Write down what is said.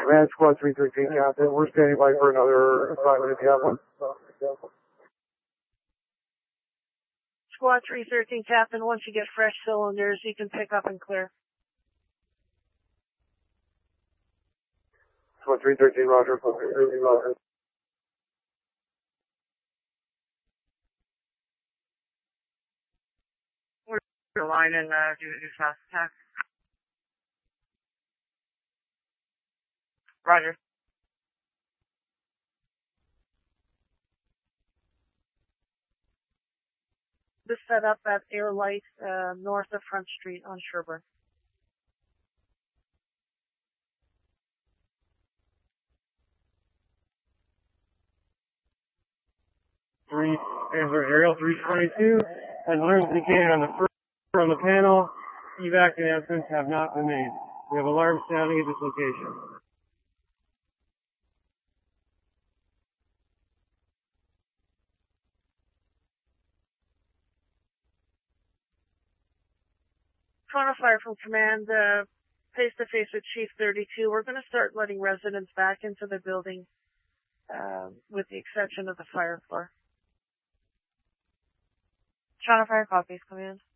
Command Squad 313, Captain. We're standing by for another assignment if you have one. Squad 313, Captain, once you get fresh cylinders, you can pick up and clear. Squad 313, roger. Squad 313, roger. We're line and do fast attack. Roger. This set up at Airlight, north of Front Street on Sherburne. Aerial 322 has alarms indicated on the first on the panel. Evac announcements have not been made. We have alarms sounding at this location. Fire from command, face to face with Chief 32. We're going to start letting residents back into the building, with the exception of the fire floor. Fire copies, command.